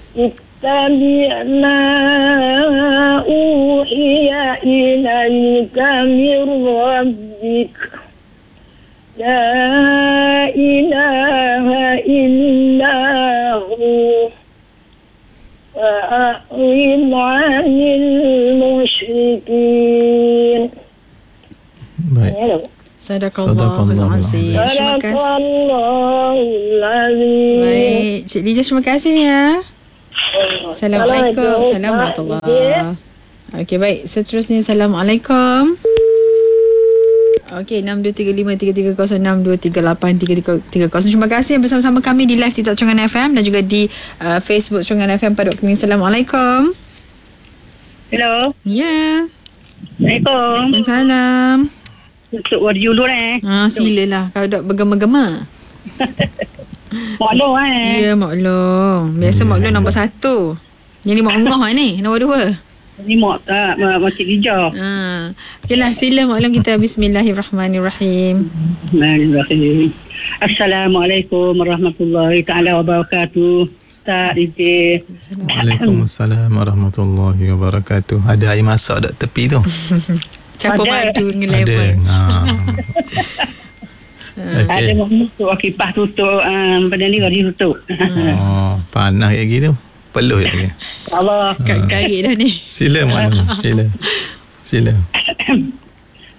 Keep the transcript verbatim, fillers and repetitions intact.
اتبع ما أوحي إليك من ربك لا إله إلا هو وأعرض عن المشركين. Baik. Sadaqallahul Azim. Terima kasih. Sadaqallahul Azim. Baik, Cik Lija, terima kasih ya. Assalamualaikum. Assalamualaikum warahmatullahi. Okey, baik. Seterusnya, Assalamualaikum. Okey, enam dua tiga lima tiga tiga kosong enam dua tiga lapan tiga tiga kosong. Terima kasih bersama-sama kami di live TikTok Terengganu F M dan juga di uh, Facebook Terengganu F M pada waktu ini. Assalamualaikum. Hello. Ya. Assalamualaikum. Salam. Untuk warju dulu eh. Ha, silalah. Kau dok bergema-gema. Maklum eh. Ya, maklum. Biasa Ya. maklum nombor satu. Yang ni mak ngah ni, nombor dua. Ni mak tak, mak Cik Lija. Ha. Okeylah, sila maklum kita. Bismillahirrahmanirrahim. Bismillahirrahmanirrahim. Assalamualaikum warahmatullahi taala wabarakatuh. Tak Lija. Waalaikumsalam warahmatullahi wabarakatuh. Ada air masak dekat tepi tu? Campur Ada. madu dengan Ada. lemon. Ha. Ada Okey. mak tutup, kipas tutup, um, pada ni gadi tutup. Oh, panas kayak gitu. Peluh je. Allah. Kat garik dah ni. Sila maklum. Sila. Sila.